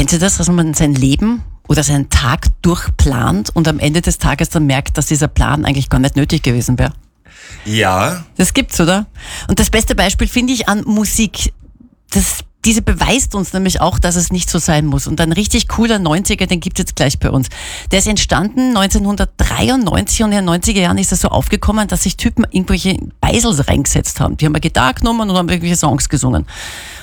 Kennt ihr das, dass man sein Leben oder seinen Tag durchplant und am Ende des Tages dann merkt, dass dieser Plan eigentlich gar nicht nötig gewesen wäre? Ja. Das gibt's, oder? Und das beste Beispiel finde ich an Musik. Diese beweist uns nämlich auch, dass es nicht so sein muss. Und ein richtig cooler 90er, den gibt's jetzt gleich bei uns. Der ist entstanden 1993 und in den 90er Jahren ist es so aufgekommen, dass sich Typen irgendwelche Beisels reingesetzt haben. Die haben eine Gitarre genommen und haben irgendwelche Songs gesungen.